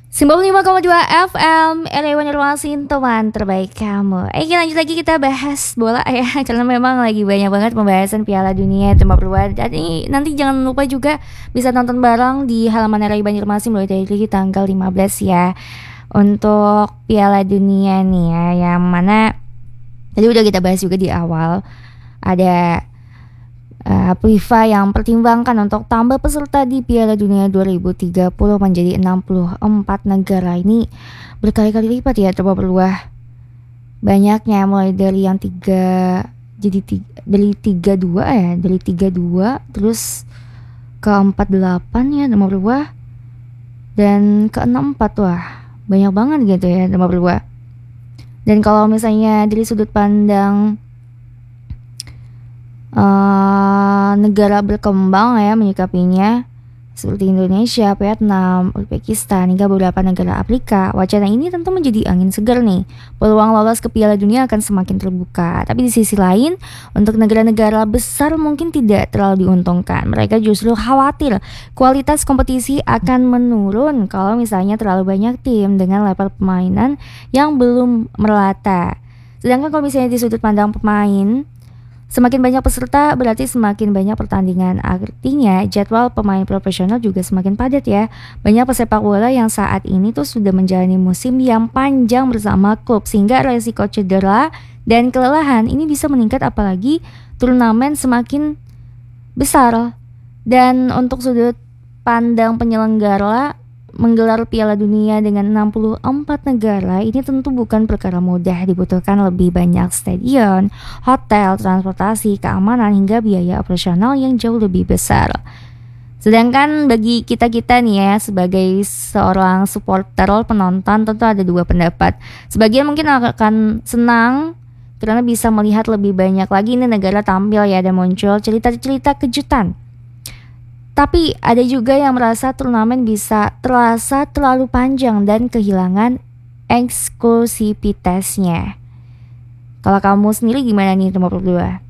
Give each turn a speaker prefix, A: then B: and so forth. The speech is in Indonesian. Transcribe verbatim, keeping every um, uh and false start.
A: sembilan puluh lima koma dua F M Elewan Wasin, teman terbaik kamu. Eh kita lanjut lagi, kita bahas bola ya. Karena memang lagi banyak banget pembahasan Piala Dunia tempat luar. Dan ini nanti jangan lupa juga bisa nonton bareng di halaman R A I Banjarmasin mulai dari tanggal lima belas ya. Untuk Piala Dunia nih ya, yang mana tadi udah kita bahas juga di awal. Ada Uh, FIFA yang pertimbangkan untuk tambah peserta di Piala Dunia dua ribu tiga puluh menjadi enam puluh empat negara. Ini berkali-kali lipat ya, coba berluah banyaknya, mulai dari yang tiga jadi tiga, dari tiga dua ya, dari tiga dua terus ke empat delapan ya, coba berluah, dan ke enam empat. Wah, banyak banget gitu ya, coba berluah. Dan kalau misalnya dari sudut pandang Uh, negara berkembang ya menyikapinya, seperti Indonesia, Vietnam, Uzbekistan, hingga beberapa negara Afrika, wacana ini tentu menjadi angin segar nih. Peluang lolos ke Piala Dunia akan semakin terbuka. Tapi di sisi lain, untuk negara-negara besar mungkin tidak terlalu diuntungkan. Mereka justru khawatir kualitas kompetisi akan menurun kalau misalnya terlalu banyak tim dengan level permainan yang belum merata. Sedangkan kalau misalnya di sudut pandang pemain, semakin banyak peserta berarti semakin banyak pertandingan. Artinya jadwal pemain profesional juga semakin padat ya. Banyak pesepak bola yang saat ini tuh sudah menjalani musim yang panjang bersama klub, sehingga resiko cedera dan kelelahan ini bisa meningkat apalagi turnamen semakin besar. Dan untuk sudut pandang penyelenggara, menggelar Piala Dunia dengan enam puluh empat negara ini tentu bukan perkara mudah. Dibutuhkan lebih banyak stadion, hotel, transportasi, keamanan, hingga biaya operasional yang jauh lebih besar. Sedangkan bagi kita-kita nih ya, sebagai seorang supporter, penonton, tentu ada dua pendapat. Sebagian mungkin akan senang karena bisa melihat lebih banyak lagi nih negara tampil ya, dan muncul cerita-cerita kejutan. Tapi ada juga yang merasa turnamen bisa terasa terlalu panjang dan kehilangan eksklusivitasnya. Kalau kamu sendiri gimana nih, nomor berdua?